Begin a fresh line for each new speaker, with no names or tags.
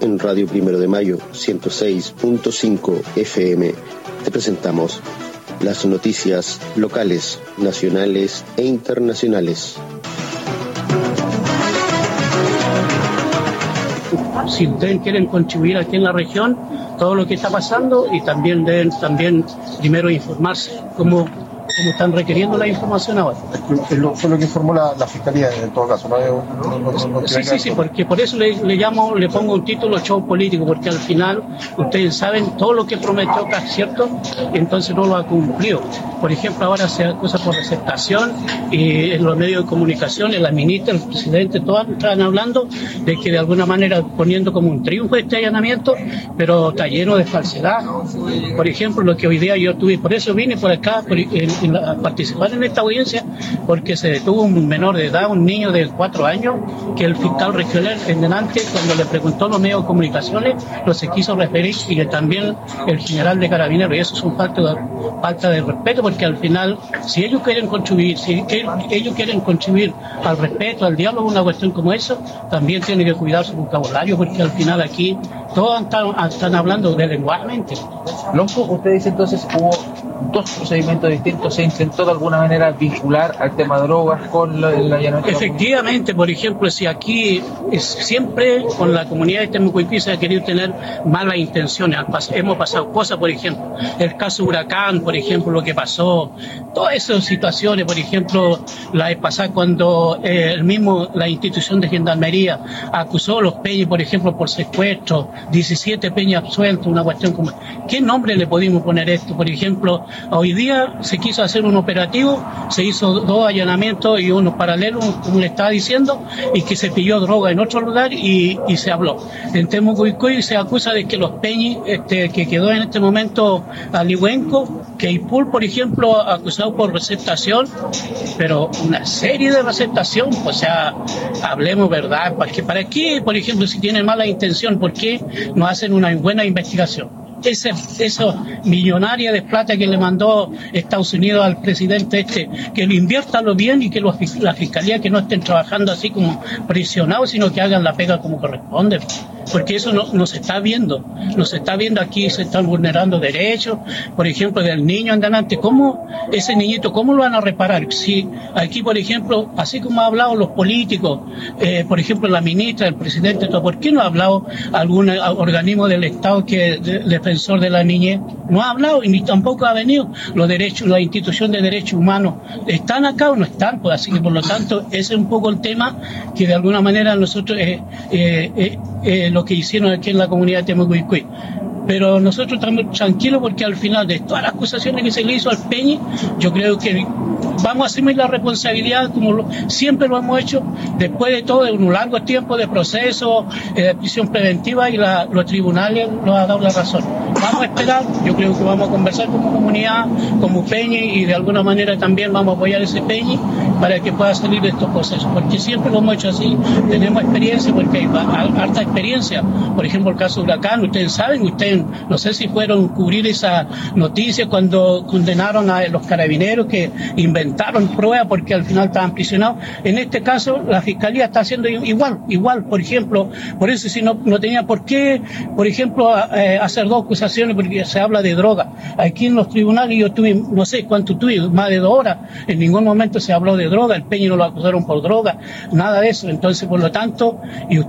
en Radio Primero de Mayo 106.5 FM te presentamos las noticias locales, nacionales e internacionales.
Si ustedes quieren contribuir aquí en la región, todo lo que está pasando, y también deben primero informarse cómo están requiriendo la información ahora.
Fue lo que informó la Fiscalía en todo caso, ¿no?
Sí, porque por eso le pongo un título show político, porque al final ustedes saben todo lo que prometió que es cierto, y entonces no lo ha cumplido. Por ejemplo, ahora se acusa por receptación, y en los medios de comunicación, la ministra, el presidente, todos están hablando de que de alguna manera poniendo como un triunfo este allanamiento, pero está lleno de falsedad. Por ejemplo, lo que hoy día yo tuve, por eso vine por acá, a participar en esta audiencia, porque se detuvo un menor de edad, un niño de 4 años, que el fiscal regional en delante, cuando le preguntó a los medios de comunicaciones, no se quiso referir, y que también el general de Carabineros, y eso es un falta de respeto, porque al final, si ellos quieren contribuir, al respeto, al diálogo, una cuestión como eso, también tienen que cuidar su vocabulario, porque al final aquí todos están hablando lenguajmente.
Lonco, usted dice entonces hubo 2 procedimientos distintos, se intentó de alguna manera vincular al tema de drogas con el allanamiento.
Efectivamente, por ejemplo, si aquí siempre con la comunidad de Temucuicui se ha querido tener malas intenciones, hemos pasado cosas, por ejemplo, el caso Huracán, por ejemplo, lo que pasó, todas esas situaciones, por ejemplo, la vez pasada cuando la institución de Gendarmería acusó a los peñas, por ejemplo, por secuestro, 17 peñas absueltos, una cuestión como... ¿Qué nombre le podemos poner a esto? Por ejemplo, hoy día se quiso hacer un operativo, se hizo 2 allanamientos y uno paralelo, como le estaba diciendo, y que se pilló droga en otro lugar y se habló. En Temucuicui se acusa de que los peñis, que quedó en este momento Alihuenco, que Ipul, por ejemplo, acusado por receptación, pero una serie de receptación, o sea, hablemos verdad, ¿para qué, por ejemplo, si tienen mala intención, por qué no hacen una buena investigación? Eso millonaria de plata que le mandó Estados Unidos al presidente que lo inviertan bien, y que la fiscalía que no estén trabajando así como prisionados, sino que hagan la pega como corresponde, porque eso no se está viendo, aquí se están vulnerando derechos, por ejemplo, del niño en adelante. ¿Cómo ese niñito, cómo lo van a reparar? Si aquí, por ejemplo, así como ha hablado los políticos, por ejemplo, la ministra, el presidente, ¿por qué no ha hablado algún organismo del Estado que defensor de la niñez? No ha hablado, y ni tampoco ha venido. La institución de derechos humanos, ¿están acá o no están? Pues así que, por lo tanto, ese es un poco el tema que de alguna manera nosotros lo que hicieron aquí en la comunidad de Temucuicui. Pero nosotros estamos tranquilos, porque al final de todas las acusaciones que se le hizo al Peñi, yo creo que vamos a asumir la responsabilidad como siempre lo hemos hecho, después de todo, de un largo tiempo de proceso, de prisión preventiva, y los tribunales nos han dado la razón. Vamos a esperar, yo creo que vamos a conversar como comunidad, como Peñi, y de alguna manera también vamos a apoyar ese Peñi para que pueda salir de estos procesos, porque siempre lo hemos hecho así, tenemos experiencia, porque hay harta experiencia. Por ejemplo, el caso de Huracán, ustedes saben, no sé si fueron a cubrir esa noticia cuando condenaron a los carabineros que inventaron pruebas porque al final estaban prisionados. En este caso, la Fiscalía está haciendo igual, por ejemplo, por eso si no tenía por qué, por ejemplo, hacer 2 acusaciones, porque se habla de droga. Aquí en los tribunales yo tuve, no sé cuánto tuve, más de 2 horas, en ningún momento se habló de droga, el Peñi no lo acusaron por droga, nada de eso. Entonces, por lo tanto,